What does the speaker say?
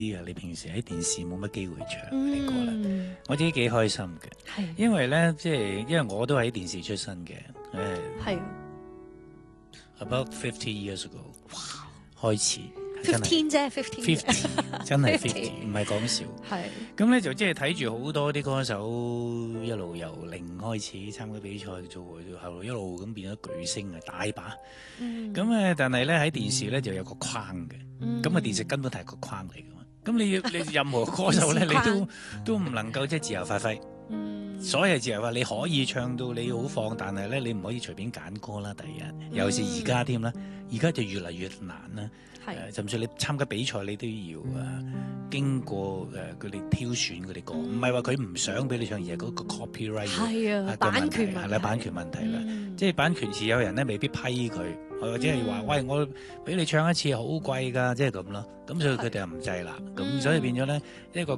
你平時喺電視冇乜機會唱呢啲歌啦，我自己幾開心嘅， 係因為咧因為我都喺電視出身嘅， 係 about 50 years ago 開始。 15啫，15 真係50，唔係講笑。 係咁咧就即係睇住好多啲歌手一路由零開始參加比賽，做後來一路咁變咗巨星啊，大把。咁但係咧喺電視咧就有個框嘅，咁電視根本係個框嚟㗎嘛。咁你任何歌手咧，你都唔能夠即係自由發揮。所有自由話你可以唱到你好放，但係咧你唔可以隨便揀歌啦。第一，尤其是而家添啦，而家就越嚟越難啦。甚至你參加比賽，你都要經過佢哋挑選佢哋歌，唔係話佢唔想俾你唱，而係嗰個 copyright 版權係啦，版權問題啦。即係版權持有人咧未必批佢，或者係話喂，我俾你唱一次好貴㗎，即係咁咯。咁所以佢哋又唔制啦。咁所以變咗咧一個